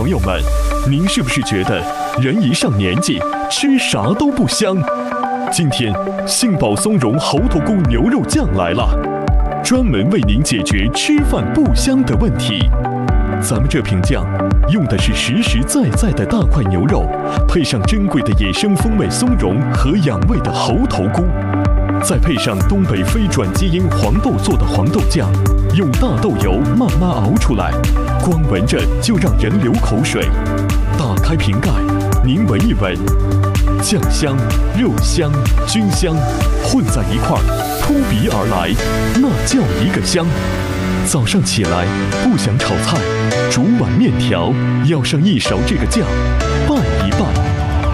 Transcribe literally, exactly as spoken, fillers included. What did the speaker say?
朋友们，您是不是觉得人一上年纪吃啥都不香？今天杏宝松茸猴头菇牛肉酱来了，专门为您解决吃饭不香的问题。咱们这瓶酱用的是实实在在的大块牛肉，配上珍贵的野生风味松茸和养胃的猴头菇，再配上东北非转基因黄豆做的黄豆酱，用大豆油慢慢熬出来，光闻着就让人流口水。打开瓶盖，您闻一闻，酱香、肉香、菌香混在一块儿，扑鼻而来，那叫一个香。早上起来不想炒菜，煮碗面条，要上一勺这个酱，拌